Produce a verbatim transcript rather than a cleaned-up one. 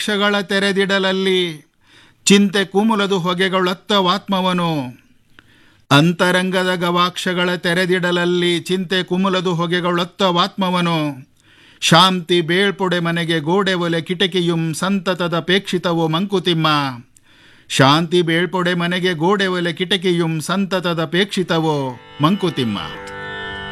ಗವಾಕ್ಷಗಳ ತೆರೆದಿಡಲಲ್ಲಿ ಚಿಂತೆ ಕುಮುಲದು ಹೊಗೆಗಳತ್ತವಾತ್ಮವನು. ಅಂತರಂಗದ ಗವಾಕ್ಷಗಳ ತೆರೆದಿಡಲಲ್ಲಿ ಚಿಂತೆ ಕುಮುಲದು ಹೊಗೆಗಳತ್ತವಾತ್ಮವನು. ಶಾಂತಿ ಬೇಳ್ಪೊಡೆ ಮನೆಗೆ ಗೋಡೆ ಒಲೆ ಕಿಟಕಿಯುಂ ಸಂತತದಪೇಕ್ಷಿತವೋ ಮಂಕುತಿಮ್ಮ. ಶಾಂತಿ ಬೇಳ್ಪೊಡೆ ಮನೆಗೆ ಗೋಡೆ ಒಲೆ ಕಿಟಕಿಯುಂ ಸಂತತದಪೇಕ್ಷಿತವೋ ಮಂಕುತಿಮ್ಮ.